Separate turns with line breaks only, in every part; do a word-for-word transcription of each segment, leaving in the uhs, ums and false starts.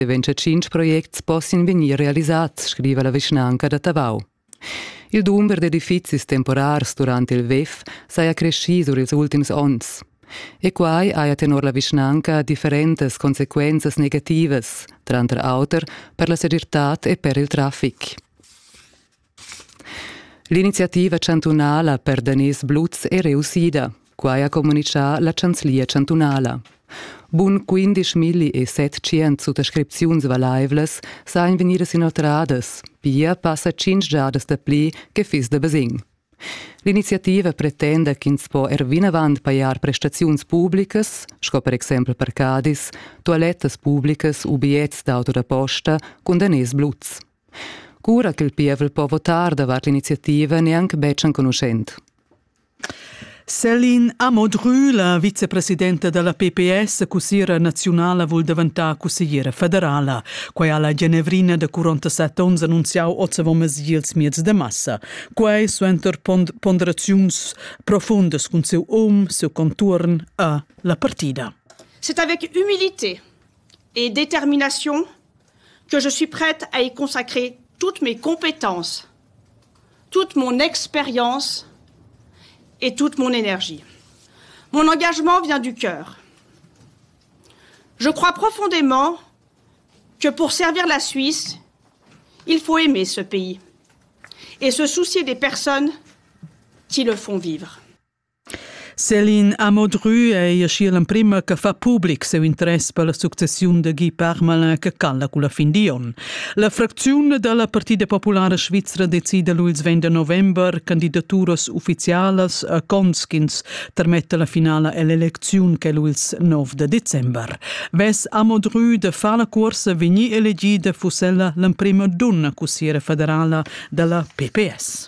venticinque projects possin venir realisats, scrive la Vischnanca da Tavau. Il numero di edifici temporari durante il V E F s'ha cresciuto negli ultimi anni. E quai ha tenor la Vischnanca differenti conseguenze negative, tra l'altro per la segurità e per il traffico. L'iniziativa cantonale per Danese Blutz è riuscita, quai ha comunicato la Canzlia cantonale. Bun quindicimila settecento sottoscrizioni valaivles sain venidas inoltrades, pia passa cinque giadas da pli che fis da basing. L'iniziativa pretende che si può ervinavant paiar prestazioni pubbliche, sco per esempio parcadis, toilettes pubbliche u bigliets d'auto da posta con Danese Blutz. Cura che il pievel può votare davanti l'iniziativa neanche beccian conoscente.
Céline Amodru, la vicepresidente della P P S, cussiera nazionale, vuol diventare cussiera federale. Quai alla Genevrina de quarantasette anni annunziau otto gils miez de massa. Quai suenter pond- ponderaziuns profundes con seu om, seu contorn a la partida.
C'est avec humilité et détermination que je suis prête à y consacrer toutes mes compétences, toute mon expérience et toute mon énergie. Mon engagement vient du cœur. Je crois profondément que pour servir la Suisse, il faut aimer ce pays et se soucier des personnes qui le font vivre.
Céline Amodru è la prima che fa pubblic seu interesse per la successione di Guy Parmelin che calla con la fin di anno. La frazione della Partita Popolare Svizzera decide il venti novembre candidaturas ufficiales a Conskins permette la finale e l'elezione che è il nove dicembre. Ves Amodru de fa la corsa vegni elegida fossella la prima donna cussiera federale della P P S.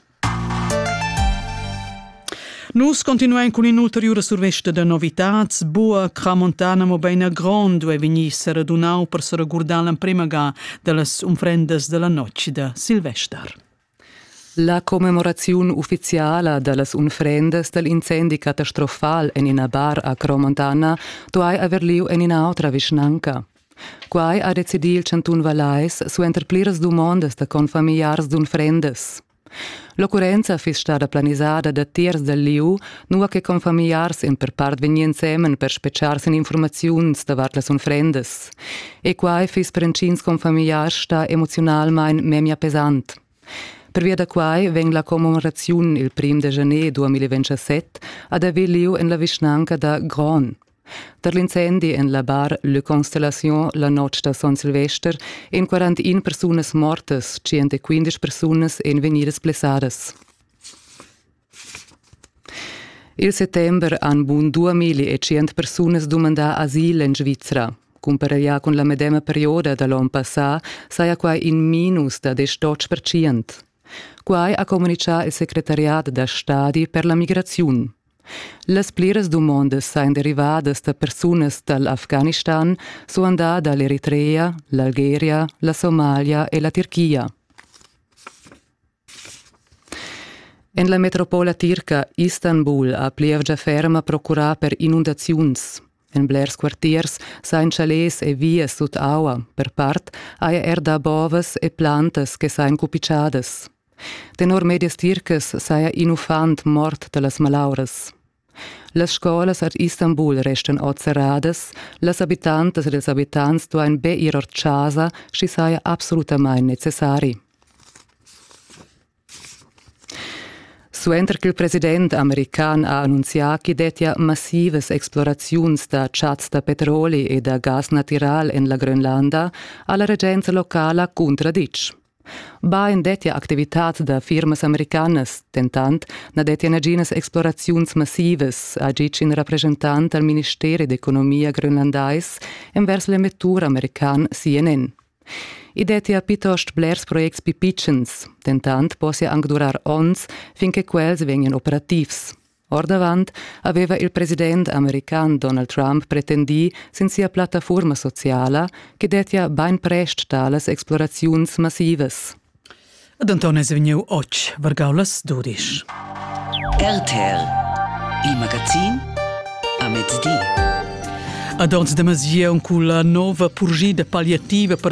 Nus continuem con un'ulteriore survesta de novitats. Boa Tramontana mo beina grande e vegni se radunau per se regurdar la prima ga delle umfrendes della noce de Silvester.
La commemorazione ufficiale delle unfrendes dell'incendi catastrofal in una bar a Tramontana tuai averliu in un'altra Vischnanca. Quai ha decidil il Cantun Valais su interpliras domandas de confamiliars d'unfrendes. L'occurrenza fu stata planisata da tiers del Liu, nua che con familiars in per part venien semen per speciarsi in informazioni davart las unfrendes. E quai fis prencins con familiars sta emozionalmein memia pesant. Per via da quai veng la commemorazione il prim de janer duemilaventisette ad aver liu in la Vischnanca da Gran. Per l'incendi in la bar Le Constellation la noche da San Silvester in quarantuno personas mortes, centoquindici personas in venidas blessadas. Il settembre han bun duemilacento personas domanda asil in Svizzera. Comparia con la medema perioda dall'anno passato, saia quai in minus da diciotto per cento. Quai ha comunicato il segretariat da Stadi per la migrazione. Les pliras domandas sain derivadas da personas dall'Afghanistan su andà dall'Eritrea, l'Algeria, la Somalia e la Turchia. En la metropola turca Istanbul ha plievgia ferma procurà per inundaziuns. En blers quartiers sain chalets e vias sut aua, per part aia erda boves e plantas che sain cupiciadas. Tenor medias turcas saia inufant mort de las malauras. Las scolas ad Istanbul restan ozzerades, las habitantes e les habitants duain be iror casa, sci saia absolutamain necessari. Suenter che il president american ha annunziato che detia massives exploraziuns da chats da petroli e da gas natural in la Grönlanda, alla regenza locala contradic. Ba in detia activitat da firmas americanas, tentant, na detia naginas exploraziuns massives, agic in rappresentant al Ministeri d'Economia grönlandais envers l'emettur american C N N. I detia pitost blers projects pipitchens, tentant possia anche durar ons finché quels venien operativs. Or davant aveva il president american Donald Trump pretendi sin sia plataforma sociala che detia bain prest talas exploraziuns massives.
Ad Antones vegniu och vargaulas dodisch.
R T L, il magazin a mezzdi.
Ad ons demasiun con la nova purgida palliativa per